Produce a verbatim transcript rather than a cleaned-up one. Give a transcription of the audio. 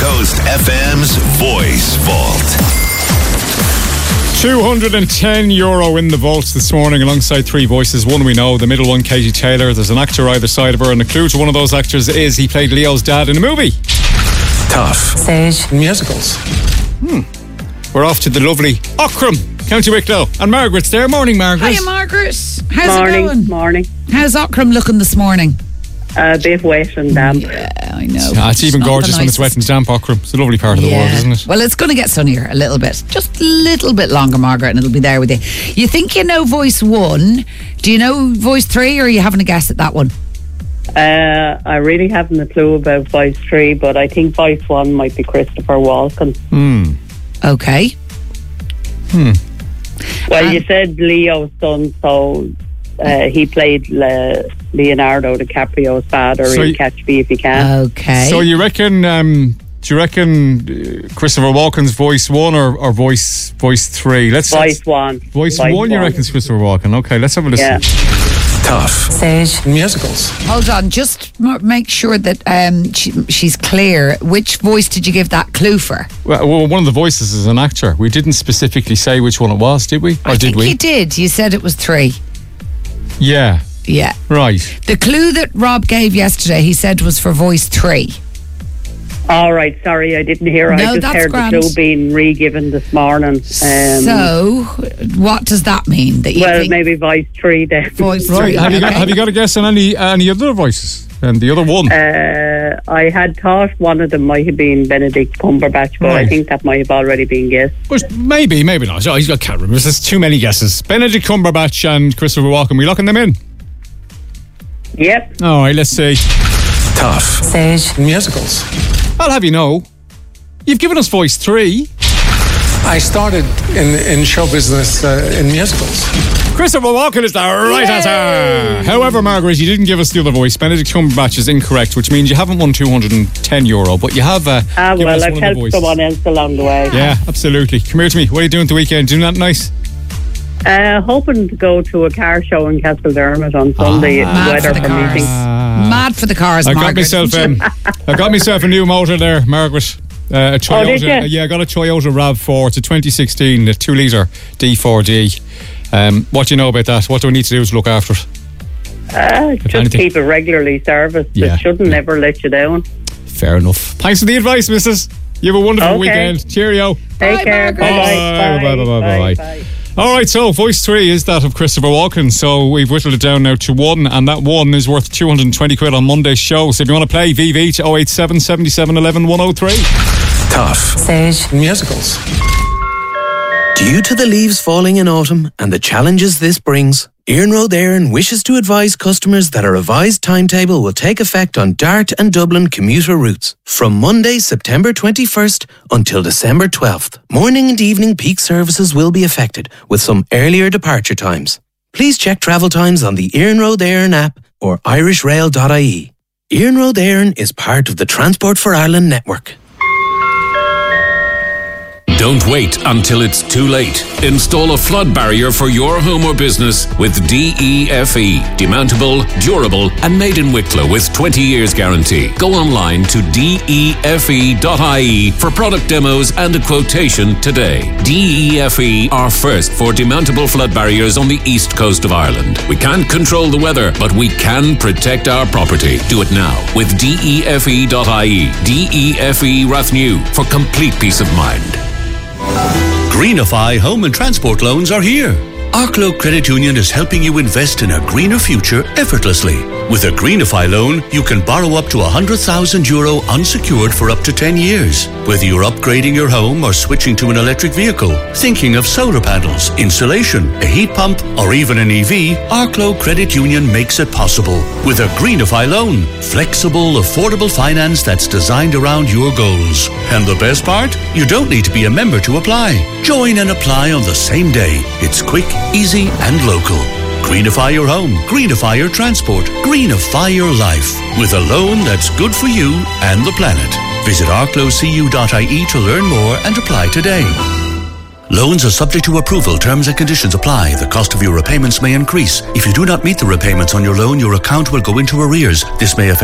Coast F M's Voice Vault. two hundred ten euro in the vault this morning alongside three voices. One we know, the middle one, Katie Taylor. There's an actor either side of her, and the clue to one of those actors is he played Leo's dad in a movie. Tough. Sage. Musicals. Hmm. We're off to the lovely Aughrim, County Wicklow. And Margaret's there. Morning, Margaret. Hiya, Margaret. How's morning, it going? Morning. How's Aughrim looking this morning? A bit wet and damp. Yeah, I know. Ah, it's even not gorgeous the when it's wet nicest. and damp, Aughrim. It's a lovely part of the Yeah. world, isn't it? Well, it's going to get sunnier a little bit. Just a little bit longer, Margaret, and it'll be there with you. You think you know voice one. Do you know voice three, or are you having a guess at that one? Uh, I really haven't a clue about voice three, but I think voice one might be Christopher Walken. Hmm. Okay. Hmm. Well, Um, you said Leo's son, so uh, he played Le- Leonardo DiCaprio's father So in you- Catch Me If You Can. Okay. So you reckon, um, do you reckon uh, Christopher Walken's voice one or, or voice voice three? Let's voice let's- one. Voice, one, you reckon's Christopher Walken. Okay, let's have a listen. Yeah. Tough. Sage. Musicals. Hold on. Just m- make sure that um, she, she's clear. Which voice did you give that clue for? Well, well, one of the voices is an actor. We didn't specifically say which one it was, did we? Or I did think we? you did. You said it was three. Yeah. Yeah. Right. The clue that Rob gave yesterday, he said was for voice three. All right, sorry, I didn't hear. No, I just that's heard grand. the clue being re-given this morning. Um, so, what does that mean? That you well, think maybe voice three then. voice Right. three? Have you got okay. Have you got a guess on any any other voices? And the other one. Uh, I had thought one of them might have been Benedict Cumberbatch, but Right. I think that might have already been guessed. Well, maybe, maybe not. I, I can't remember. There's too many guesses. Benedict Cumberbatch and Christopher Walken. We locking them in? Yep. All right. Let's see. Tough. Sage. Musicals. I'll have you know, you've given us voice three. I started in, in show business uh, in musicals. Christopher Walken is the right answer. However, Margaret, you didn't give us the other voice. Benedict Cumberbatch is incorrect, which means you haven't won two hundred ten euro, but you have uh, Ah, given well, us I've one of the helped voices. someone else along the way. Yeah, absolutely. Come here to me. What are you doing at the weekend? Doing that nice? Uh, hoping to go to a car show in Castledermot on Sunday. Ah, mad weather for the cars. permitting. Mad for the cars, I got Margaret. myself um, I got myself a new motor there, Margaret. Uh, a Toyota. Oh, did you? uh, yeah, I got a Toyota RAV four. It's a twenty sixteen, a two litre D four D. Um, what do you know about that? What do I need to do to look after it? Uh, just anything. keep it regularly serviced. Yeah. It shouldn't never let you down. Fair enough. Thanks for the advice, missus. You have a wonderful Okay. weekend. Cheerio. Take Bye, care. Margaret. Bye. Bye, bye, bye, bye, bye. All right, so voice three is that of Christopher Walken. So we've whittled it down now to one, and that one is worth two hundred twenty quid on Monday's show. So if you want to play, V V to oh eight seven, seven seven, one one, one oh three. Tough. Sage. Musicals. Due to the leaves falling in autumn and the challenges this brings, Iarn Road Éireann wishes to advise customers that a revised timetable will take effect on Dart and Dublin commuter routes from Monday, September twenty-first until December twelfth. Morning and evening peak services will be affected with some earlier departure times. Please check travel times on the Iarn Road Éireann app or irish rail dot I E. Iarn Road Éireann is part of the Transport for Ireland network. Don't wait until it's too late. Install a flood barrier for your home or business with D E F E. Demountable, durable, and made in Wicklow with twenty years guarantee. Go online to D E F E dot I E for product demos and a quotation today. D E F E are first for demountable flood barriers on the east coast of Ireland. We can't control the weather, but we can protect our property. Do it now with D E F E dot I E. D E F E Rathnew for complete peace of mind. Greenify home and transport loans are here. Arklow Credit Union is helping you invest in a greener future effortlessly. With a Greenify loan, you can borrow up to one hundred thousand euro unsecured for up to ten years. Whether you're upgrading your home or switching to an electric vehicle, thinking of solar panels, insulation, a heat pump, or even an E V, Arklow Credit Union makes it possible. With a Greenify loan, flexible, affordable finance that's designed around your goals. And the best part? You don't need to be a member to apply. Join and apply on the same day. It's quick, easy, and local. Greenify your home, greenify your transport, greenify your life with a loan that's good for you and the planet. Visit arklow c u dot I E to learn more and apply today. Loans are subject to approval. Terms and conditions apply. The cost of your repayments may increase. If you do not meet the repayments on your loan, your account will go into arrears. This may affect